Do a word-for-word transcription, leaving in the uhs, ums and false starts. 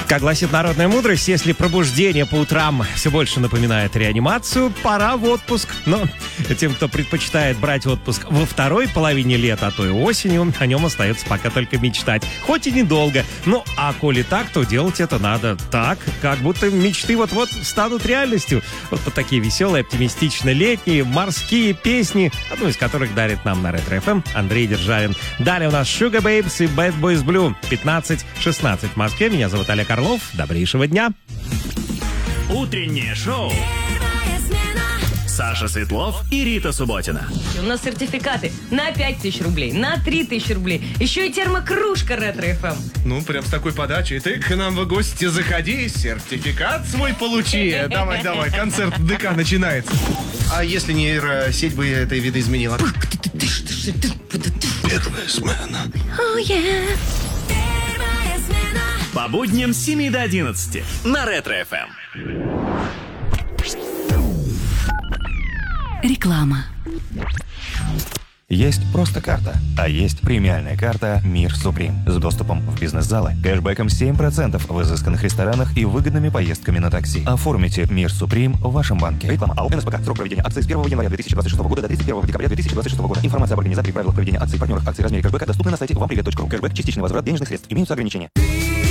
Как гласит народная мудрость, если пробуждение по утрам все больше напоминает реанимацию, пора в отпуск. Но тем, кто предпочитает брать отпуск во второй половине лета, а то и осенью, о нем остается пока только мечтать. Хоть и недолго. Ну, а коли так, то делать это надо так, как будто мечты вот-вот станут реальностью. Вот под такие веселые, оптимистично-летние, морские песни, одну из которых дарит нам на Ретро эф эм Андрей Державин. Далее у нас Sugar Babes и Bad Boys Blue. пятнадцать шестнадцать в Москве. Меня зовут Олег Орлов. Добрейшего дня. Утреннее шоу. Саша Светлов и Рита Субботина. У нас сертификаты на пять тысяч рублей, на три тысячи рублей. Еще и термокружка Ретро эф эм. Ну, прям с такой подачей. Ты к нам в гости заходи, сертификат свой получи. Давай, давай, концерт ДК начинается. А если нейросеть бы это видоизменила? Первая смена. Oh, yeah. По будням с семи до одиннадцати на Ретро эф эм. Реклама. Есть просто карта, а есть премиальная карта «Мир Суприм» с доступом в бизнес-залы, кэшбэком семь процентов в изысканных ресторанах и выгодными поездками на такси. Оформите «Мир Суприм» в вашем банке. Реклама АО эн эс пэ ка. Срок проведения акции с первого января две тысячи двадцать шестого года до тридцать первого декабря две тысячи двадцать шестого года. Информация об организаторе, правилах проведения акций, партнерах акций, размере кэшбэка доступна на сайте вам привет точка ру. Кэшбэк – частичный возврат денежных средств. Имеются ограничения.